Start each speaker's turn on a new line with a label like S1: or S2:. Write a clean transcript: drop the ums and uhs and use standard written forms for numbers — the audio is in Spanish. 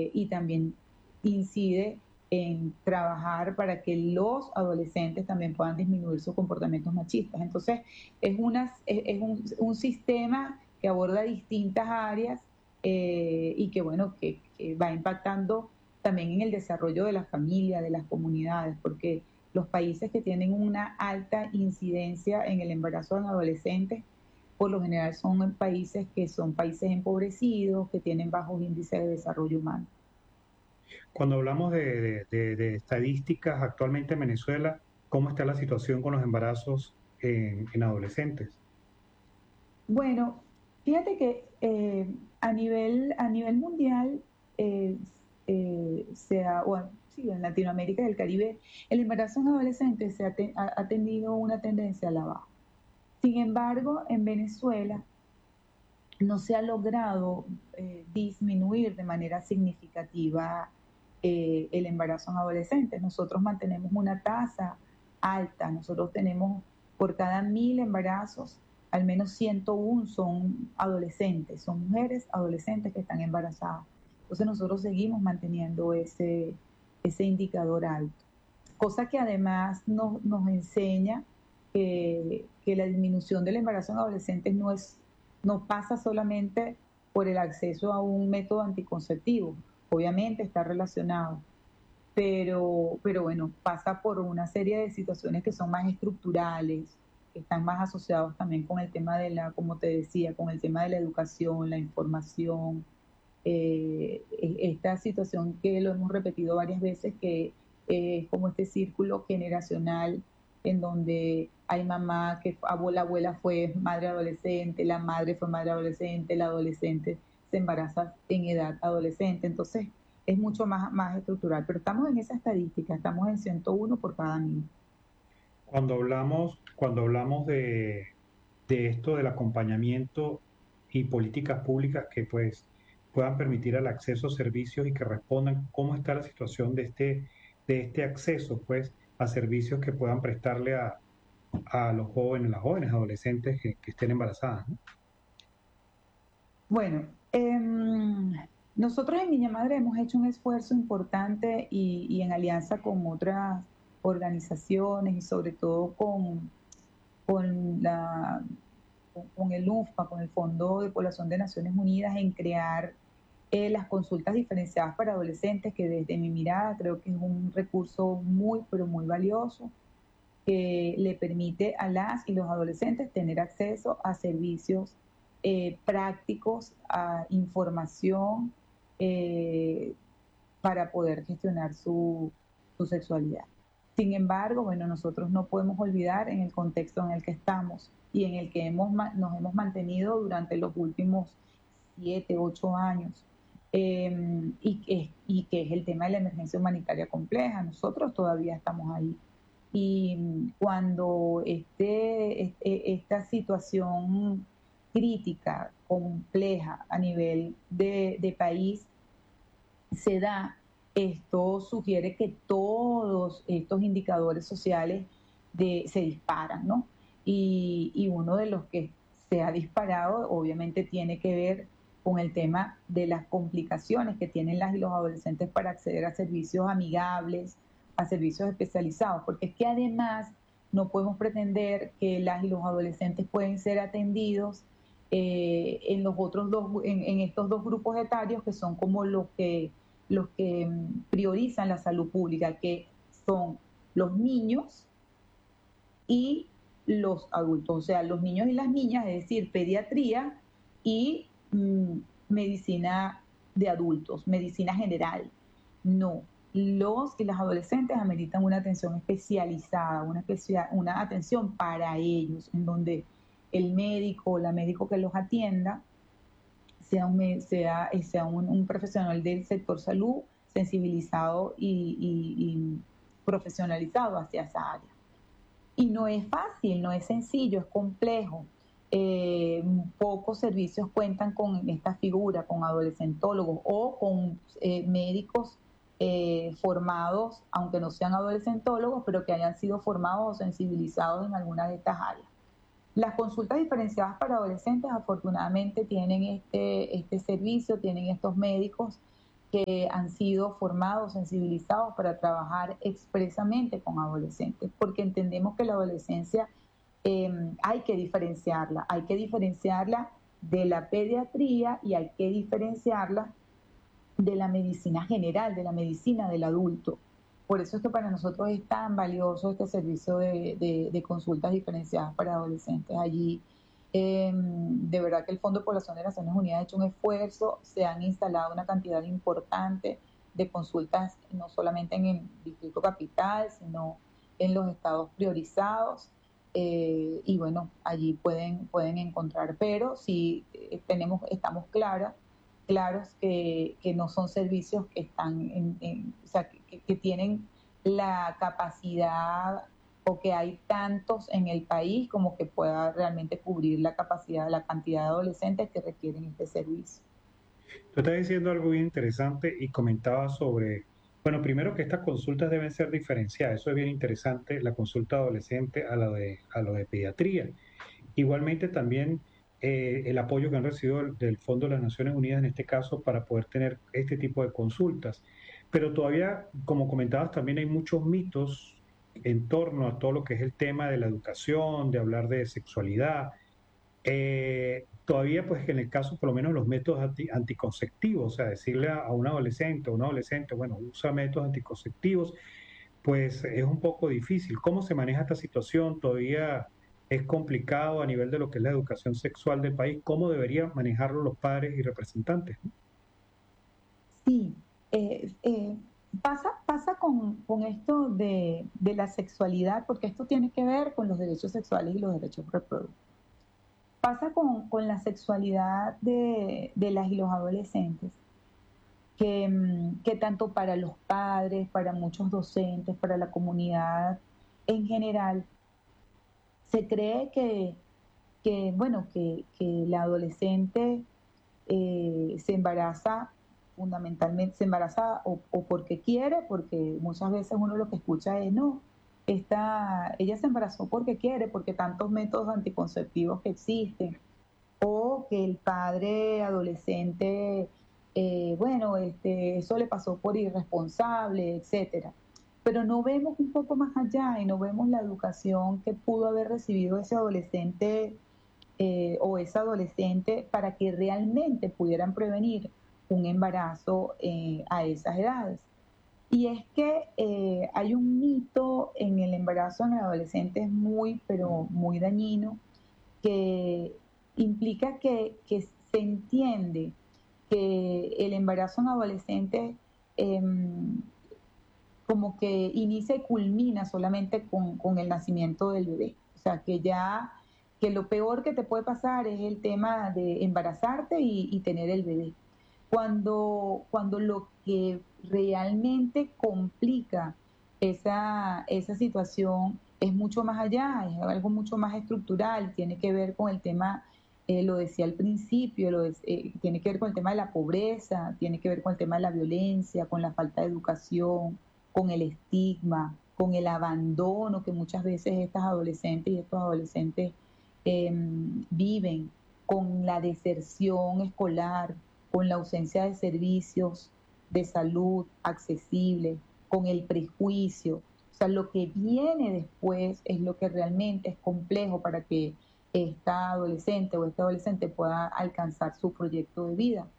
S1: y también incide en trabajar para que los adolescentes también puedan disminuir sus comportamientos machistas. Entonces, es un sistema que aborda distintas áreas y que, bueno, que va impactando también en el desarrollo de la familia, de las comunidades, porque los países que tienen una alta incidencia en el embarazo en adolescentes, por lo general son países que son países empobrecidos, que tienen bajos índices de desarrollo humano.
S2: Cuando hablamos de estadísticas actualmente en Venezuela, ¿cómo está la situación con los embarazos en adolescentes?
S1: Bueno, fíjate que a nivel mundial, eh, bueno, sí, en Latinoamérica y el Caribe, el embarazo en adolescentes ha tenido una tendencia a la baja. Sin embargo, en Venezuela no se ha logrado disminuir de manera significativa el embarazo en adolescentes. Nosotros mantenemos una tasa alta, nosotros tenemos por cada 1.000 embarazos, al menos 101 son adolescentes, son mujeres adolescentes que están embarazadas. Entonces nosotros seguimos manteniendo ese indicador alto, cosa que además nos enseña que la disminución del embarazo en adolescentes no pasa solamente por el acceso a un método anticonceptivo, obviamente está relacionado, pero bueno, pasa por una serie de situaciones que son más estructurales, que están más asociados también con el tema de como te decía, con el tema de la educación, la información, esta situación que lo hemos repetido varias veces, que es como este círculo generacional en donde hay mamá la abuela fue madre adolescente, la madre fue madre adolescente, la adolescente se embaraza en edad adolescente. Entonces, es mucho más estructural. Pero estamos en esa estadística, estamos en 101 por cada 1.000.
S2: Cuando hablamos de esto del acompañamiento y políticas públicas que pues puedan permitir el acceso a servicios y que respondan cómo está la situación de este acceso pues a servicios que puedan prestarle a los jóvenes, las jóvenes adolescentes que estén embarazadas, ¿no?
S1: Bueno, nosotros en Niña Madre hemos hecho un esfuerzo importante y en alianza con otras organizaciones y sobre todo con con el UNFPA, con el Fondo de Población de Naciones Unidas, en crear las consultas diferenciadas para adolescentes, que desde mi mirada creo que es un recurso muy, pero muy valioso, que le permite a las y los adolescentes tener acceso a servicios prácticos, a información eh, para poder gestionar su sexualidad. Sin embargo, bueno, nosotros no podemos olvidar en el contexto en el que estamos y en el que nos hemos mantenido durante los últimos 7, 8 años, y que es el tema de la emergencia humanitaria compleja. Nosotros todavía estamos ahí. Y cuando esta situación crítica, compleja a nivel de país se da, esto sugiere que todos estos indicadores sociales se disparan, ¿no? Y uno de los que se ha disparado obviamente tiene que ver con el tema de las complicaciones que tienen las y los adolescentes para acceder a servicios amigables, a servicios especializados, porque es que además no podemos pretender que las y los adolescentes pueden ser atendidos en los otros en estos dos grupos etarios que son como los que priorizan la salud pública, que son los niños y los adultos, o sea, los niños y las niñas, es decir, pediatría y medicina de adultos, medicina general. No, los y las adolescentes ameritan una atención especializada, una atención para ellos, en donde el médico o la médico que los atienda sea un profesional del sector salud sensibilizado y profesionalizado hacia esa área. Y no es fácil, no es sencillo, es complejo. Pocos servicios cuentan con esta figura, con adolescentólogos o con médicos formados, aunque no sean adolescentólogos, pero que hayan sido formados o sensibilizados en alguna de estas áreas. Las consultas diferenciadas para adolescentes afortunadamente tienen este servicio, tienen estos médicos que han sido formados, sensibilizados para trabajar expresamente con adolescentes, porque entendemos que la adolescencia hay que diferenciarla de la pediatría y hay que diferenciarla de la medicina general, de la medicina del adulto. Por eso es que para nosotros es tan valioso este servicio de consultas diferenciadas para adolescentes. Allí, de verdad que el Fondo de Población de Naciones Unidas ha hecho un esfuerzo, se han instalado una cantidad importante de consultas, no solamente en el Distrito Capital, sino en los estados priorizados. Y bueno, allí pueden encontrar, pero sí estamos claros que no son servicios que están o sea, que tienen la capacidad o que hay tantos en el país como que pueda realmente cubrir la capacidad, la cantidad de adolescentes que requieren este servicio.
S2: Tú estás diciendo algo bien interesante y comentabas sobre, bueno, primero que estas consultas deben ser diferenciadas, eso es bien interesante, la consulta adolescente a lo de pediatría. Igualmente también el apoyo que han recibido del Fondo de las Naciones Unidas en este caso para poder tener este tipo de consultas. Pero todavía, como comentabas, también hay muchos mitos en torno a todo lo que es el tema de la educación, de hablar de sexualidad. Todavía, pues, en el caso, por lo menos, los métodos anticonceptivos, o sea, decirle a un adolescente, bueno, usa métodos anticonceptivos, pues es un poco difícil. ¿Cómo se maneja esta situación? Todavía es complicado a nivel de lo que es la educación sexual del país. ¿Cómo deberían manejarlo los padres y representantes?
S1: Sí, pasa con esto de la sexualidad, porque esto tiene que ver con los derechos sexuales y los derechos reproductivos. Pasa con la sexualidad de las y los adolescentes, que tanto para los padres, para muchos docentes, para la comunidad en general, se cree bueno, que la adolescente se embaraza fundamentalmente, se embaraza o porque quiere, porque muchas veces uno lo que escucha es, no, ella se embarazó porque quiere, porque tantos métodos anticonceptivos que existen, o que el padre adolescente, bueno, eso le pasó por irresponsable, etcétera. Pero no vemos un poco más allá y no vemos la educación que pudo haber recibido ese adolescente o esa adolescente para que realmente pudieran prevenir un embarazo a esas edades. Y es que hay un mito en el embarazo en el adolescente es muy, pero muy dañino, que implica que se entiende que el embarazo en adolescentes eh, como que inicia y culmina solamente con el nacimiento del bebé. O sea, que lo peor que te puede pasar es el tema de embarazarte y tener el bebé. Cuando lo que realmente complica esa situación es mucho más allá, es algo mucho más estructural, tiene que ver con el tema, lo decía al principio, tiene que ver con el tema de la pobreza, tiene que ver con el tema de la violencia, con la falta de educación, con el estigma, con el abandono que muchas veces estas adolescentes y estos adolescentes eh, viven, con la deserción escolar, con la ausencia de servicios de salud accesibles, con el prejuicio. O sea, lo que viene después es lo que realmente es complejo para que esta adolescente o este adolescente pueda alcanzar su proyecto de vida.